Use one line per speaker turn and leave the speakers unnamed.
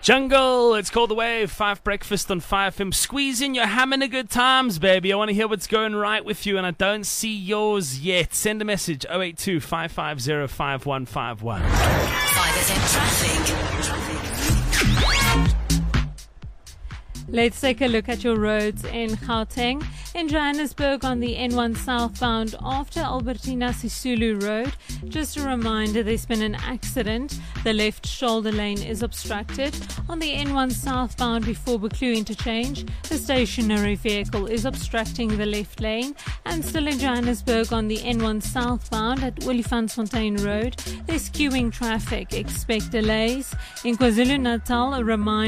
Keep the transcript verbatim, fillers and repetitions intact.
Jungle, it's called The Wave, five Breakfast on five F M. Squeeze in your having a good times, baby. I want to hear what's going right with you, and I don't see yours yet. Send a message, oh eight two, five five zero, five one five one.
five F M Traffic.
Let's take a look at your roads in Gauteng. In Johannesburg on the N one southbound after Albertina Sisulu Road. Just a reminder, there's been an accident. The left shoulder lane is obstructed. On the N one southbound before Buccleuch interchange, a stationary vehicle is obstructing the left lane. And still in Johannesburg on the N one southbound at Olifantsfontein Road, there's queuing traffic. Expect delays. In KwaZulu-Natal, a reminder